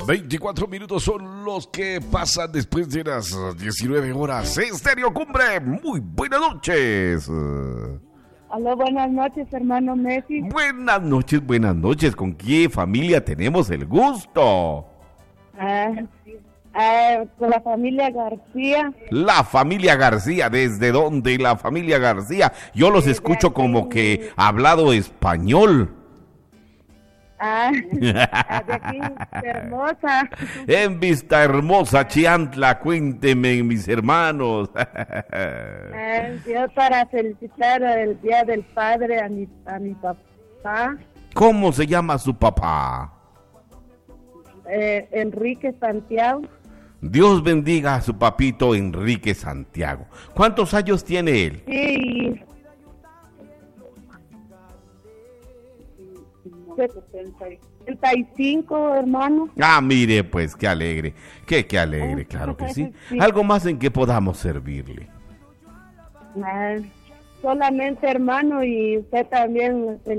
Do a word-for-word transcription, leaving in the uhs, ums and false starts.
veinticuatro minutos son los que pasan después de las diecinueve horas. Estéreo Cumbre, muy buenas noches. Aló, buenas noches, hermano Messi. Buenas noches, buenas noches. ¿Con qué familia tenemos el gusto? Ah, ah, con la familia García. La familia García, ¿desde dónde la familia García? Yo los escucho como que hablado español. Ah, de aquí, Hermosa. En Vista Hermosa, Chiantla, cuénteme, mis hermanos. Ah, yo para felicitar el Día del Padre a mi, a mi papá. ¿Cómo se llama su papá? Eh, Enrique Santiago. Dios bendiga a su papito Enrique Santiago. ¿Cuántos años tiene él? Sí. setenta y cinco, hermano. Ah, mire, pues, qué alegre. Qué, qué alegre, claro que sí. Sí. Algo más en que podamos servirle. Ah, solamente, hermano, y usted también